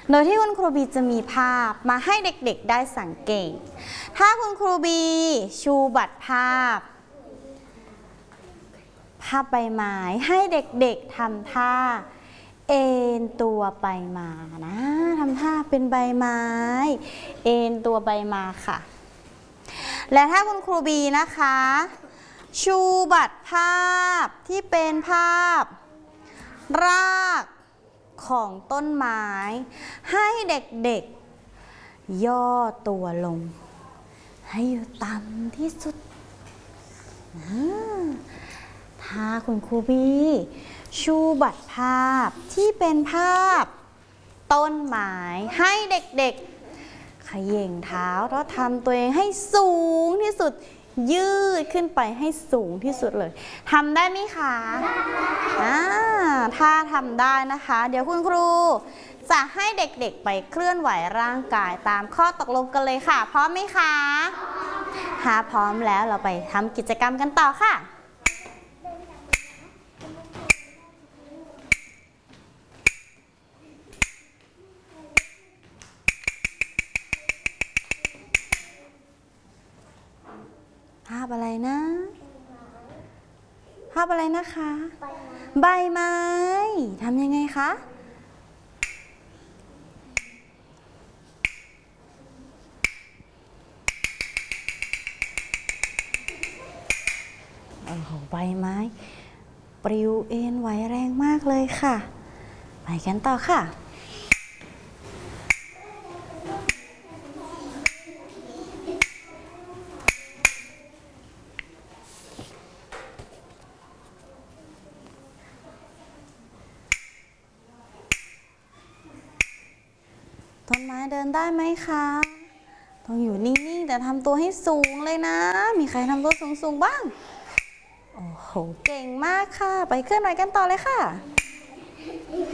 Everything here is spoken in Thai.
โดยที่คุณครูบีจะมีภาพมาให้เด็กๆได้สังเกตถ้าคุณครูบีชูบัตรภาพใบไม้ให้เด็กๆทำท่าเอ็นตัวไปมานะทำท่าเป็นใบไม้เอ็นตัวไปมาค่ะและถ้าคุณครูบีนะคะชูบัตรภาพที่เป็นภาพรากของต้นไม้ให้เด็กๆย่อตัวลงให้อยู่ต่ำที่สุดถ้าคุณครูบีชูบัตรภาพที่เป็นภาพต้นไม้ให้เด็กๆเขย่งเท้าแล้วทำตัวเองให้สูงที่สุดยืดขึ้นไปให้สูงที่สุดเลยทำได้ไหมคะถ้าทำได้นะคะเดี๋ยวคุณครูจะให้เด็กๆไปเคลื่อนไหวร่างกายตามข้อตกลงกันเลยค่ะพร้อมไหมคะถ้าพร้อมแล้วเราไปทำกิจกรรมกันต่อค่ะภาพอะไรนะภาพอะไรนะคะใบไม้ทำยังไงคะโอ้โหใบไม้ปลิวเอ็นไหวแรงมากเลยค่ะไปกันต่อค่ะต้นไม้เดินได้ไหมคะต้องอยู่นิ่งๆแต่ทำตัวให้สูงเลยนะมีใครทำตัวสูงๆบ้างโอ้โหเก่งมากค่ะไปเคลื่อนไหวกันต่อเลยค่ะ